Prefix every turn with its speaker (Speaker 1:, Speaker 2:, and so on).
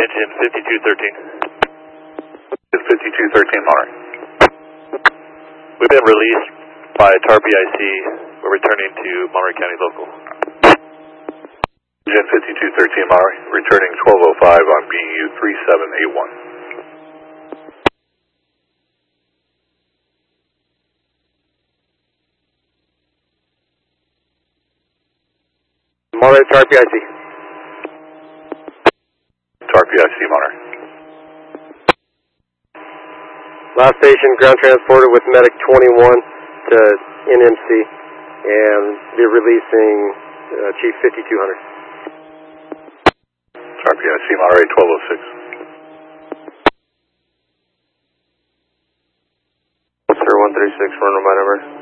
Speaker 1: engine 5213.
Speaker 2: 5213 Monterey.
Speaker 1: We've been released by TAR PIC. We're returning to Monterey County Local.
Speaker 2: Engine 5213 Monterey, returning 1205 on BU 3781.
Speaker 3: Monterey, TAR PIC.
Speaker 2: TAR PIC Monterey.
Speaker 3: Last station, ground transported with Medic 21 to NMC, and they're releasing Chief 5200.
Speaker 2: TAR PIC Monterey 1206.
Speaker 3: Sir 136, run my number.